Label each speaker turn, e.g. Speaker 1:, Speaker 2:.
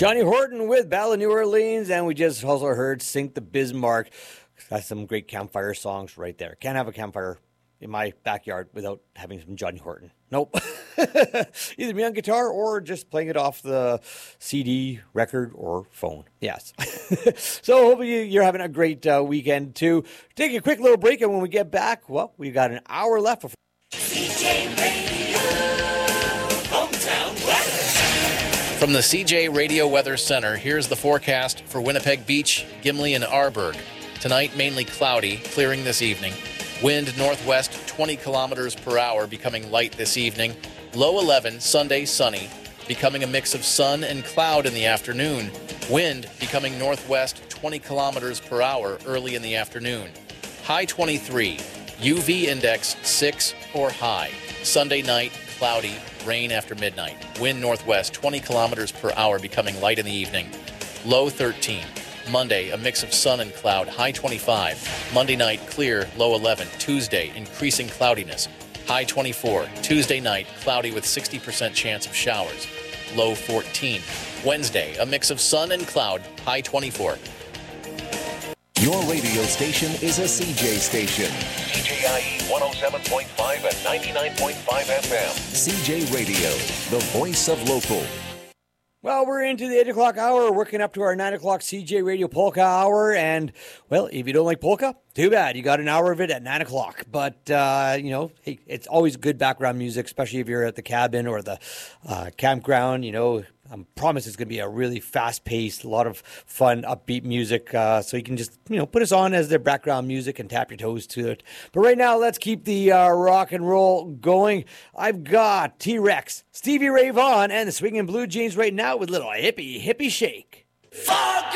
Speaker 1: Johnny Horton with Battle of New Orleans, and we just also heard Sink the Bismarck. That's some great campfire songs right there. Can't have a campfire in my backyard without having some Johnny Horton. Nope. Either me on guitar or just playing it off the CD, record, or phone. Yes. So hopefully you're having a great weekend too. Take a quick little break, and when we get back, well, we've got an hour left before
Speaker 2: CJ Radio, hometown weather.
Speaker 3: From the CJ Radio Weather Center, here's the forecast for Winnipeg Beach, Gimli, and Arborg. Tonight, mainly cloudy, clearing this evening. Wind northwest 20 kilometers per hour, becoming light this evening. Low 11, Sunday sunny, becoming a mix of sun and cloud in the afternoon. Wind becoming northwest 20 kilometers per hour early in the afternoon. High 23, UV index 6 or high. Sunday night, cloudy, rain after midnight. Wind northwest 20 kilometers per hour, becoming light in the evening. Low 13. Monday, a mix of sun and cloud, high 25. Monday night, clear, low 11. Tuesday, increasing cloudiness, high 24. Tuesday night, cloudy with 60% chance of showers, low 14. Wednesday, a mix of sun and cloud, high 24.
Speaker 4: Your radio station is a CJ station.
Speaker 5: CJIE 107.5 and 99.5 FM.
Speaker 4: CJ Radio, the voice of local.
Speaker 1: Well, we're into the 8 o'clock hour, working up to our 9 o'clock CJ Radio Polka Hour. And, well, if you don't like polka, too bad. You got an hour of it at 9 o'clock. But, hey, it's always good background music, especially if you're at the cabin or the campground. I promise it's going to be a really fast-paced, a lot of fun, upbeat music. So you can just, put us on as their background music and tap your toes to it. But right now, let's keep the rock and roll going. I've got T-Rex, Stevie Ray Vaughan, and the Swingin' Blue Jeans right now with little hippie shake.
Speaker 2: Fuck